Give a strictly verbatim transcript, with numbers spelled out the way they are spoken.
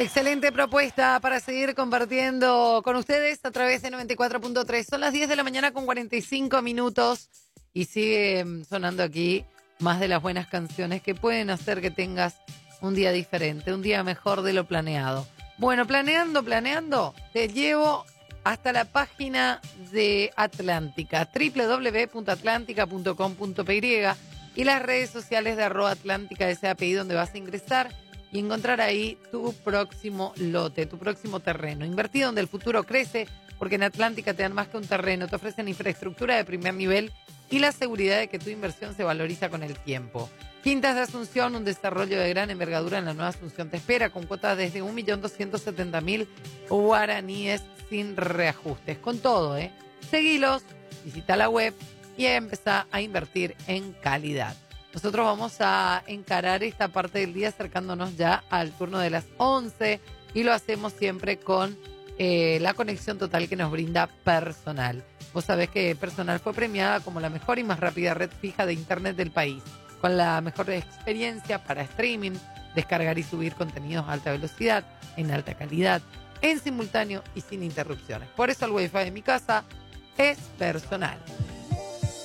Excelente propuesta para seguir compartiendo con ustedes a través de noventa y cuatro punto tres. Son las diez de la mañana con cuarenta y cinco minutos y sigue sonando aquí más de las buenas canciones que pueden hacer que tengas un día diferente, un día mejor de lo planeado. Bueno, planeando, planeando, te llevo hasta la página de Atlántica, doble u doble u doble u punto atlántica punto com punto pe ye, y las redes sociales de arroba Atlántica S A P I, donde vas a ingresar y encontrar ahí tu próximo lote, tu próximo terreno. Invertí donde el futuro crece, porque en Atlántica te dan más que un terreno, te ofrecen infraestructura de primer nivel y la seguridad de que tu inversión se valoriza con el tiempo. Quintas de Asunción, un desarrollo de gran envergadura en la Nueva Asunción te espera, con cuotas desde un millón doscientos setenta mil guaraníes sin reajustes. Con todo, ¿eh? Seguilos, visita la web y empezá a invertir en calidad. Nosotros vamos a encarar esta parte del día acercándonos ya al turno de las once y lo hacemos siempre con eh, la conexión total que nos brinda Personal. Vos sabés que Personal fue premiada como la mejor y más rápida red fija de internet del país, con la mejor experiencia para streaming, descargar y subir contenidos a alta velocidad, en alta calidad, en simultáneo y sin interrupciones. Por eso el Wi-Fi de mi casa es Personal.